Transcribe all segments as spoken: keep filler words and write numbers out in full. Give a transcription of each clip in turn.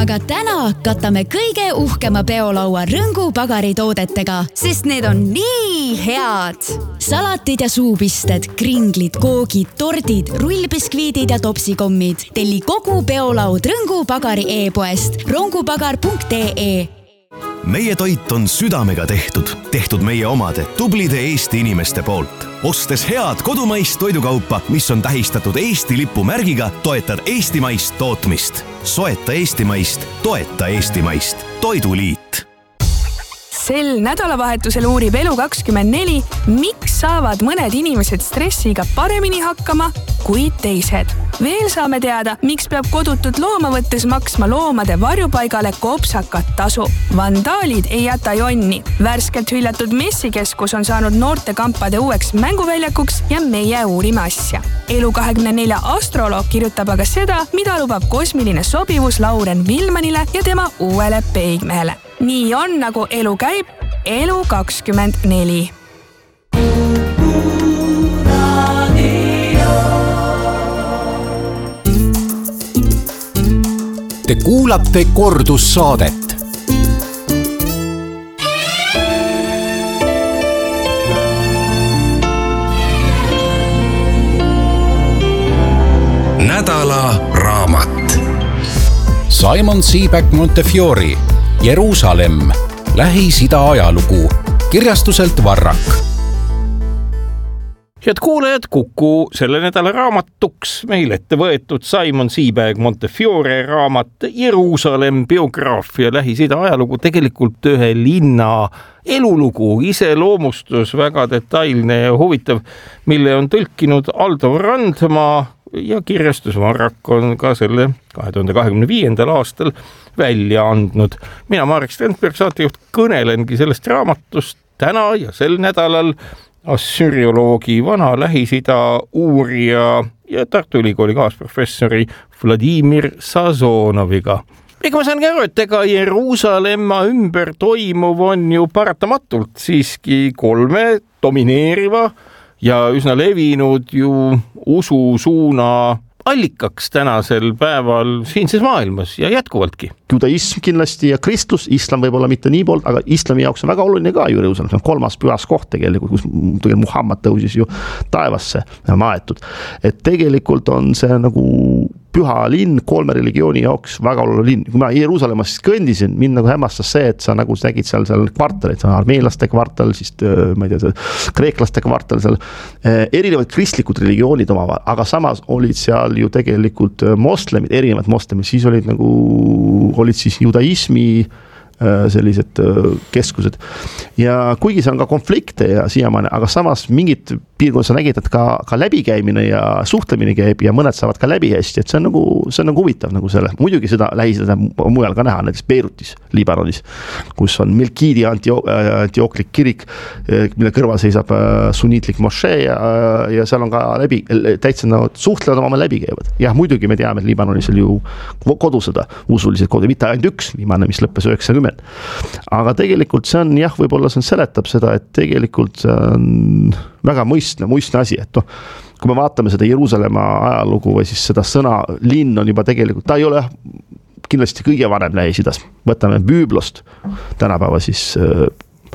aga täna katame kõige uhkema peolaua Rõngu pagari toodetega, sest need on nii head. Salatid ja suupisted, kringlid, koogid, tordid, rullbiskviidid ja topsikommid. Telli kogu peolaud Rõngu pagari e-poest rongupagar punkt ee. Meie toit on südamega tehtud, tehtud meie omade tublide Eesti inimeste poolt. Ostes head kodumaist toidukaupa, mis on tähistatud Eesti lipu märgiga, toetad eestimaist tootmist. Soeta eestimaist, toeta eestimaist. Toiduliit. Sel nädalavahetusel uurib Elu kakskümmend neli, miks saavad mõned inimesed stressiga paremini hakkama kui teised. Veel saame teada, miks peab kodutut looma võttes maksma loomade varjupaigale kopsakat tasu. Vandaalid ei jäta jonni. Värskelt hüljatud messikeskus on saanud noortekampade uueks mänguväljakuks ja meie uurime asja. Elu kahekümne nelja astroloog kirjutab aga seda, mida lubab kosmiline sobivus Lauren Vilmanile ja tema uuele peigmehele. Nii on, nagu elu käib, Elu kakskümmend neli. Te kuulate kordussaadet. Nädala raamat. Simon Sebag Montefiore, Jeruusalemm, Lähis-Ida ajalugu, kirjastuselt Varrak. Head kuulajad, Kuku selle nädala raamatuks meil ette võetud Simon Sebag Montefiore raamat Jeruusalemm, biograafia, Lähis-Ida ajalugu, tegelikult ühe linna elulugu, iseloomustus, väga detailne ja huvitav, mille on tõlkinud Aldo Randmaa ja kirjastus Varrak on ka selle kahe tuhande kahekümne viiendal aastal välja andnud. Mina, Marek Strandberg, saatejuht, kõnelengi sellest raamatust täna ja sel nädalal assürioloogi, vana Lähis-Ida uurija ja Tartu Ülikooli kaasprofessori Vladimir Sazonoviga. Ega ma saangi aru, et ega Jeruusalemma ümber toimuv on ju paratamatult siiski kolme domineeriva ja üsna levinud ju ususuuna allikaks tänasel päeval siinses maailmas ja jätkuvaltki. Judaism kindlasti ja kristlus, islam võib olla mitte nii poolt, aga islami jaoks on väga oluline ka Jeruusalemm. See on kolmas pühas koht tegelikult, kus tegelikult Muhammad tõusis ju taevasse maetud. Et tegelikult on see nagu püha linn kolme religiooni jaoks väga oluline linn. Kui ma Jeruusalemmas kõndisin, mind nagu hämmastas see, et sa nagu nägid seal, seal kvartalit, armeenlaste kvartal, siis ma ei tea, kreeklaste kvartal, seal erinevad kristlikud religioonid omavad, aga samas olid seal ju tegelikult moslemid, erinevad moslemid, siis olid nagu, olid siis judaismi sellised keskused. Ja kuigi see on ka konflikte ja siiamaani, aga samas mingid piirkond sa nägid, et ka, ka läbikäimine ja suhtlemine käib ja mõned saavad ka läbi hästi, et see on nagu, see on nagu huvitav nagu selle. Muidugi seda Lähis-Ida mujal ka näha, näiteks Beirutis, Liibanonis, kus on Milkiidi antiooklik kirik, mille kõrval seisab sunniitlik mošee ja, ja seal on ka läbi, täitsa nad suhtlevad oma läbi käivad. Jah, muidugi me teame, et Liibanonis oli ju kodusõda, usulised kodu, mitte ainult üks viimane, mis lõppes üheksakümmend. Aga tegelikult see on, jah, võib-olla see on seletab seda, et tegelikult see on väga mõistne, mõistne asi, et noh, kui me vaatame seda Jeruusalemma ajalugu või siis seda sõna linn on juba tegelikult, ta ei ole kindlasti kõige varem Lähis-Idas. Võtame Büüblost, tänapäeva siis äh,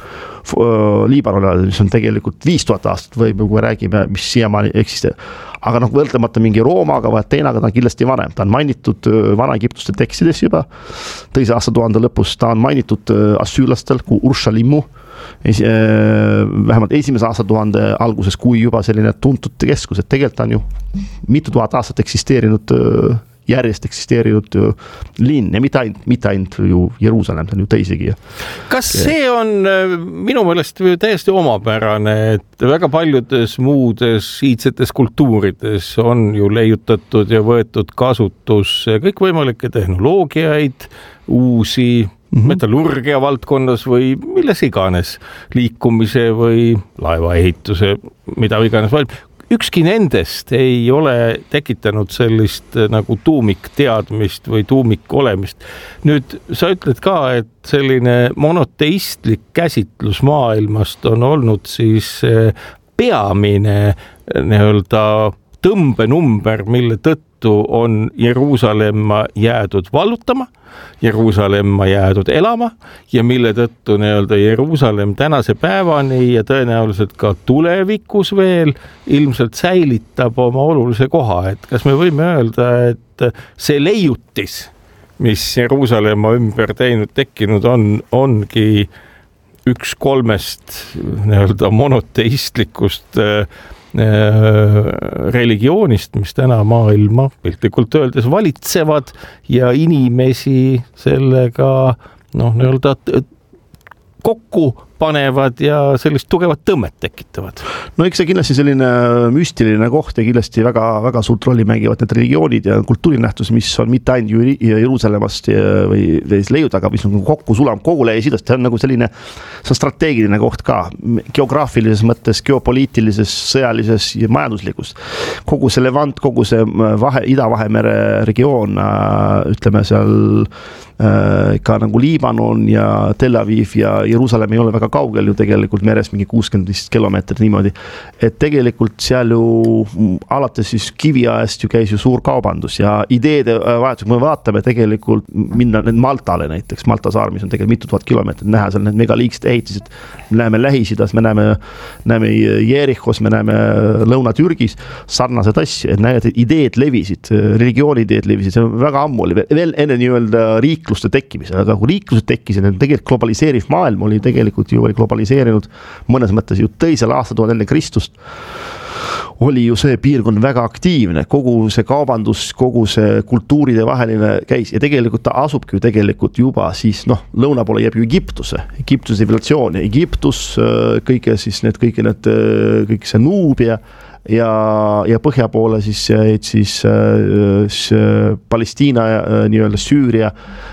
Liibanonil, mis on tegelikult viis tuhat aastat või kui räägime, mis siiamaani eksisteerib. Aga noh, võrdlemata mingi Roomaga või Ateenaga ta on kindlasti varem. Ta on mainitud Vana-Egiptuste tekstides juba. Teise aastatuhande lõpus ta on mainitud assüülastel kui Uršalimmu. Esi, vähemalt esimese aastatuhande alguses kui juba selline tuntud keskus, et tegelikult on ju mitu tuhat aastat eksisteerinud järjest eksisteerinud linn ja mitte ainult, mitte ainult ju Jeruusalemm, on ju teisegi. Kas see on minu meelest täiesti omapärane, et väga paljudes muudes iidsetes kultuurides on ju leiutatud ja võetud kasutusse kõikvõimalikke tehnoloogiaid, uusi mm-hmm. metallurgia valdkonnas või milles iganes, liikumise või laevaehituse, mida iganes valib. Ükski nendest ei ole tekitanud sellist nagu tuumikteadmist või tuumikolemist. Nüüd sa ütled ka, et selline monoteistlik käsitlus maailmast on olnud siis peamine nii-öelda tõmbenumber, mille tõttu on Jeruusalemma jäädud vallutama, Jeruusalemma jäädud elama ja mille tõttu nii-öelda Jeruusalemm tänase päevani ja tõenäoliselt ka tulevikus veel ilmselt säilitab oma olulise koha. Et kas me võime öelda, et see leiutis, mis Jeruusalemma ümber teinud tekkinud on, ongi üks kolmest nii-öelda monoteistlikust religioonist, mis täna maailma piltlikult öeldes valitsevad ja inimesi sellega noh, nii-öelda kokku panevad ja sellist tugevat tõmmet tekitavad. No eks see kindlasti selline müstiline koht ja kindlasti väga, väga suurt rolli mängivad need religioonid ja kultuurinähtus, mis on mitte ainult Jeruusalemmast või leiud, aga mis on kokku sulam kogu Lähis-Idast. See on nagu selline, see on strateegiline koht ka geograafilises mõttes, geopoliitilises, sõjalises ja majanduslikus. Kogu see Levant, kogu see vahe, Ida-Vahemere regioon, ütleme seal ka nagu Liibanon ja Tel Aviv ja Jeruusalemm ei ole väga kaugel ju tegelikult meres mingi kuuskümmend kilomeetrit niimoodi, et tegelikult seal ju alates siis kiviajast ju käis ju suur kaubandus ja ideede vahetus, kui me vaatame tegelikult minna need Maltale näiteks, Malta saar, mis on tegelikult mitu tuhat kilomeetrit, näha seal need megaliigsed ehitised, me näeme Lähis-Idas, me näeme, näeme Jerichos, me näeme Lõuna-Türgis sarnased asju, et näed, et ideed levisid, religioonideed levisid, see on väga ammu oli veel enne nii-öelda riikluste tekkimise, aga kui riiklused tekkisid, tegelikult globaliseeriv maailm oli tegelikult ju oli globaliseerinud mõnes mõttes ju teisel aastatuhande enne Kristust, oli ju see piirkond väga aktiivne, kogu see kaubandus, kogu see kultuuride vaheline käis ja tegelikult ta asubki ju tegelikult juba siis, noh, lõuna poole jääb ju Egiptuse, Egiptuse tsivilisatsioon ja Egiptus, kõige siis need, kõige need, kõik see Nuubia ja, ja põhja poole siis, siis, siis Palestiina ja nii-öelda Süüria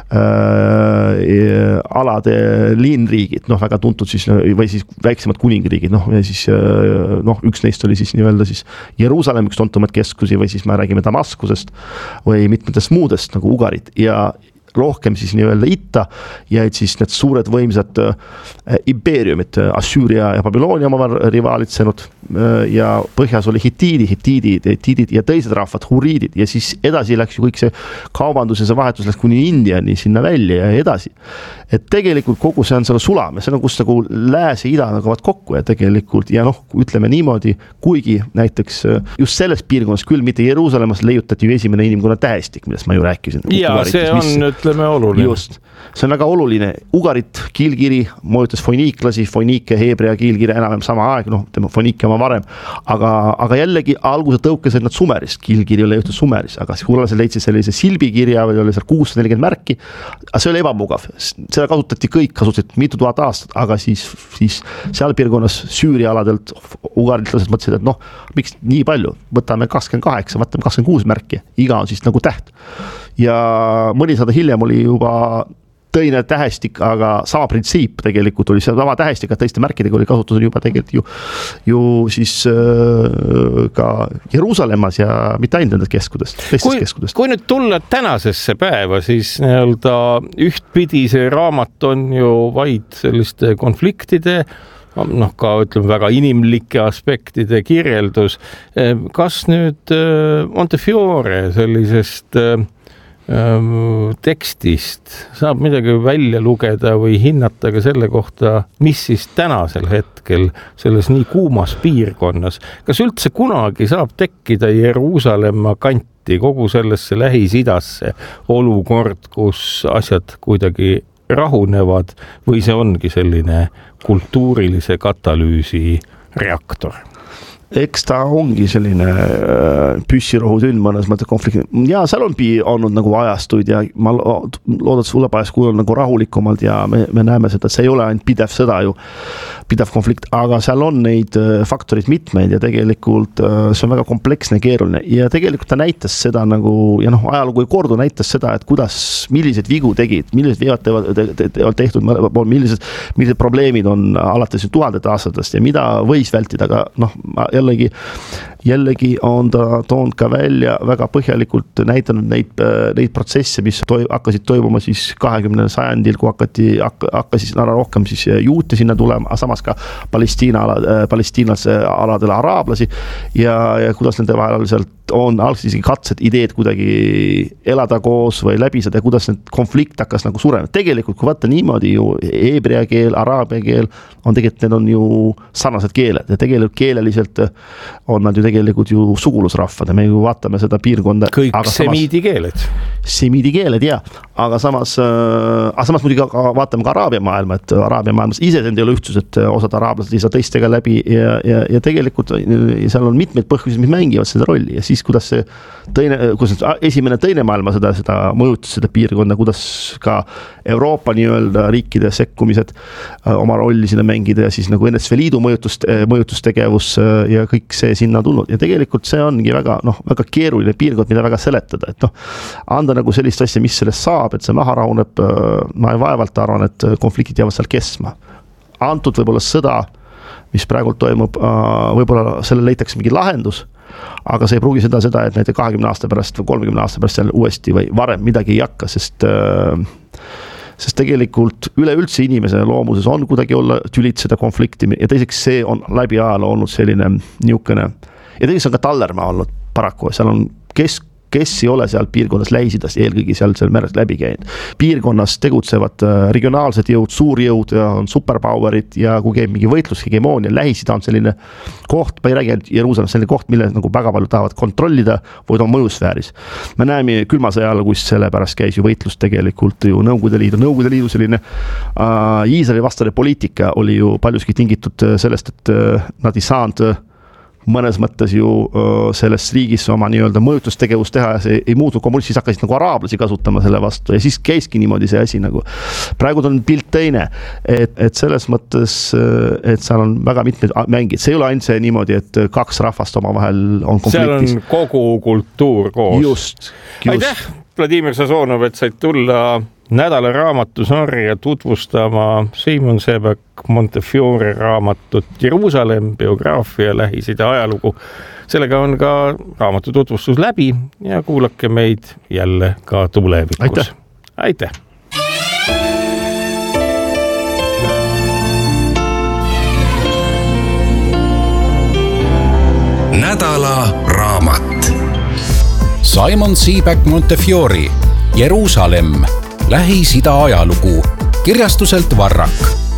Äh, alade liinriigid, noh väga tuntud siis või siis väiksemad kuningriigid, noh ja siis noh, üks neist oli siis nii-öelda siis Jeruusalemm, üks tuntumad keskusi või siis me räägime Damaskusest või mitmetest muudest nagu Ugarit ja rohkem siis nii-öelda itta jäid siis need suured võimsad impeeriumid, Assüüria ja Babyloonia omavahel rivaalitsenud ja põhjas oli hitiidi, hitiidid, hitiidid ja teised rahvad, huriidid ja siis edasi läks ju kõik see kaubandus ja see vahetus läks kuni Indiani sinna välja ja edasi. Et tegelikult kogu see on selle sulame, see on kus nagu lääs ja ida nagu vaat kokku ja tegelikult ja noh, ütleme niimoodi, kuigi näiteks just selles piirkonnas küll mitte Jeruusalemmas leiutati ju esimene inimkonna tähestik, millest ma ju rääkisin. Ja see on mis... ütleme oluline. Just, see on väga oluline. Ugarit kiilkiri mõjutas foiniiklasi, foiniike, heebrea kiilkiri enam sama aeg, noh, tema foiniike oma varem, aga, aga jällegi alguse tõukesid nad Sumerist, kiilkiri oli juhtud Sumeris, aga hullasel leidsid sellise silbikirja või oli seal kuussada nelikümmend märki, aga see oli ebamugav, seda kasutati kõik, kasutati mitu tuhat aastat, aga siis, siis seal piirkonnas Süüria aladelt ugaritlased mõtlesid, et noh, miks nii palju, võtame kakskümmend kaheksa, võtame kakskümmend kuus märki, iga on siis nagu täht ja mõnisada hiljem oli juba tõine tähestik, aga sama printsiip tegelikult oli see sama tähestik, et teiste märkidega oli kasutusel juba tegelikult ju, ju siis äh, ka Jeruusalemmas ja mitte ainult nendest keskudest, teistest kui, keskudest. Kui nüüd tulla tänasesse päeva, siis nii-öelda ühtpidi see raamat on ju vaid selliste konfliktide, noh ka ütleme väga inimlike aspektide kirjeldus. Kas nüüd Montefiore sellisest tekstist saab midagi välja lugeda või hinnata ka selle kohta, mis siis tänasel hetkel selles nii kuumas piirkonnas, kas üldse kunagi saab tekkida Jeruusalemma kanti kogu sellesse Lähis-Idasse olukord, kus asjad kuidagi rahunevad või see ongi selline kultuurilise katalüüsi reaktor? Eks ta ongi selline püssirohutünn mõnes mõttes konflikti. Ja seal on olnud nagu ajastuid ja ma loodan, et sulepäes kui on nagu rahulikumalt ja me, me näeme seda, et see ei ole ainult pidev sõda ju, pidev konflikt, aga seal on neid faktorid mitmeid ja tegelikult see on väga kompleksne, keeruline ja tegelikult ta näitas seda nagu, ja noh, ajalugu ei kordu, näitas seda, et kuidas, millised vigu tegid, millised vead teevad tehtud, millised, millised probleemid on alates tuhandete aastatest ja mida võis vältida, aga noh, jällegi jällegi on ta toonud ka välja väga põhjalikult näidanud neid, neid protsesse, mis toi, hakkasid toimuma siis kahekümnendal sajandil, kui hakati, hakkasid ära rohkem siis juute sinna tulema, samas ka Palestiina ala, Palestiinas aladele araablasi ja, ja kuidas nende vahel sealt on algselt isegi katsed, ideed kuidagi elada koos või läbi seda, kuidas need konflikt hakkas nagu surema. Tegelikult, kui vaata niimoodi ju heebrea keel, araabia keel, on tegelikult, need on ju sarnased keeled ja tegelikult keeleliselt on nad ju tegelikult ju sugulusrahvad ja me ju vaatame seda piirkonda. Kõik semiidi keeled. Semiidi keeled, jah. Aga samas, aga samas muidugi ka vaatame ka araabia maailma, et araabia maailmas ise ei ole ühtsus, et osad araablased ei saa teistega läbi ja, ja, ja tegelikult seal on mitmeid põhjusi, mis mängivad seda rolli ja siis kuidas see teine, kuidas esimene teine maailmasõda seda mõjutas seda piirkonda, kuidas ka Euroopa nii-öelda riikide sekkumised oma rolli sinna mängida ja siis nagu N S V Liidu mõjutust, mõjutustegevus ja kõik see sinna tulnud ja tegelikult see ongi väga, noh, väga keeruline piirkond, mida väga seletada, et noh, anda nagu sellist asja, mis sellest saab, et see maha rahuneb, ma ei vaevalt arvan, et konfliktid jäävad seal kestma. Antud võib-olla sõda, mis praegult toimub, võib-olla selle leitakse mingi lahendus, aga see ei pruugi seda, seda, et näite kahekümne aasta pärast või kolmekümne aasta pärast seal uuesti või varem midagi ei hakka, sest, sest tegelikult üleüldse inimese loomuses on kuidagi olla tülitseda konflikti ja teiseks see on läbi ajaloo olnud selline niukene ja teiseks on ka tallermaa olnud paraku, seal on kesk kes ei ole seal piirkonnas Lähis-Idas, eelkõige seal, seal meres läbi käinud. Piirkonnas tegutsevad regionaalsed jõud, suurjõud ja on superpowerid ja kui käib mingi võitlus, hegemoonia, Lähis-Ida on selline koht, ma ei räägi Jeruusalemmas, selline koht, mille nagu väga palju tahavad kontrollida või on mõjusfääris. Me näeme külma sõja ajal, kus selle pärast käis ju võitlus tegelikult ju Nõukogude Liidu, Nõukogude Liidu selline äh, Iisraeli vastane poliitika oli ju paljuski tingitud sellest, et äh, nad ei saanud mõnes mõttes ju selles riigis oma nii-öelda mõjutustegevus teha ja see ei muutu kommunist, siis hakkasid nagu araablasi kasutama selle vastu ja siis käiski niimoodi see asi nagu. Praegu on pilt teine, et, et selles mõttes, et seal on väga mitmed mängid, see ei ole ainult see niimoodi, et kaks rahvast oma vahel on konfliktis. Seal on kogu kultuur koos. Just, just. Aitäh, Vladimir Sazonov, et said tulla nädala raamatusarja tutvustama Simon Sebek Montefiore raamatut Jeruusalemm, biograafia, Lähis-Ida ajalugu. Sellega on ka raamatu tutvustus läbi ja kuulake meid jälle ka tulevikus. Aitäh! Aitäh! Nädala raamat. Simon Sebek Montefiore Jeruusalemm, Lähis-Ida ajalugu, kirjastuselt Varrak.